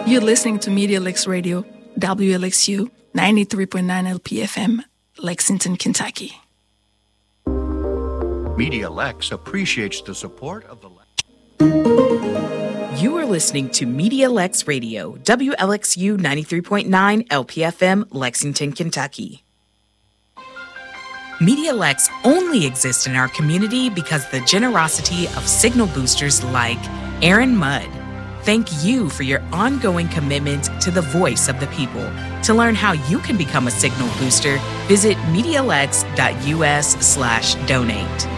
You're listening to MediaLex Radio, WLXU 93.9 LPFM, Lexington, Kentucky. MediaLex appreciates the support of the... You are listening to MediaLex Radio, WLXU 93.9 LPFM, Lexington, Kentucky. MediaLex only exists in our community because of the generosity of signal boosters like Aaron Mudd. Thank you for your ongoing commitment to the voice of the people. To learn how you can become a signal booster, visit MediaLex.us/donate.